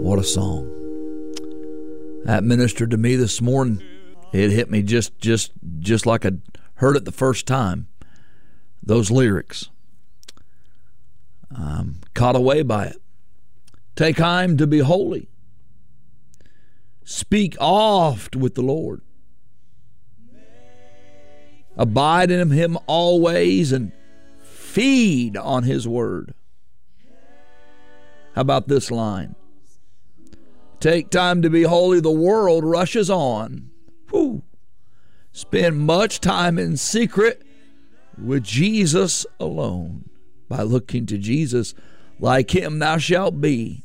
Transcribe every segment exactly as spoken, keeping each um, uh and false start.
What a song. That ministered to me this morning. It hit me just just just like I heard it the first time. Those lyrics. I'm caught away by it. Take time to be holy. Speak oft with the Lord. Abide in him always and feed on his word. How about this line? Take time to be holy. The world rushes on. Whew. Spend much time in secret with Jesus alone. By looking to Jesus, like him thou shalt be.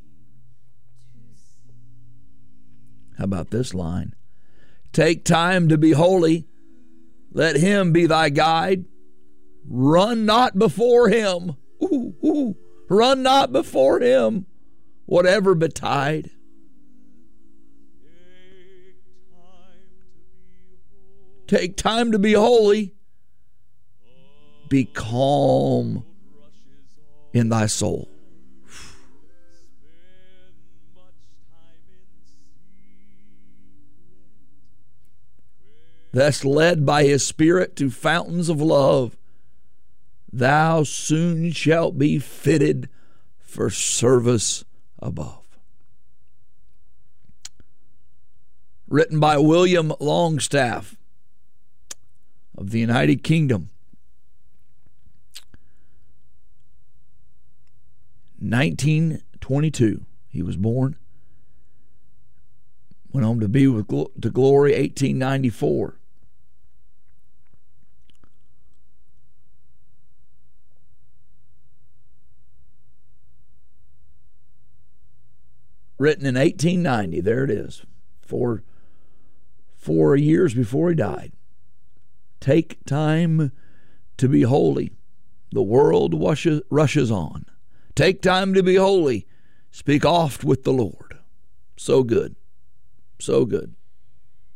How about this line? Take time to be holy. Let him be thy guide. Run not before him. Ooh, ooh. Run not before him, whatever betide. Take time to be holy. Be calm in thy soul. Thus led by his Spirit to fountains of love, thou soon shalt be fitted for service above. Written by William Longstaff of the United Kingdom. nineteen twenty-two, he was born. Went home to be with to glory eighteen ninety-four. Written in eighteen ninety, there it is, four, four years before he died. Take time to be holy. The world rushes, rushes on. Take time to be holy. Speak oft with the Lord. So good. So good.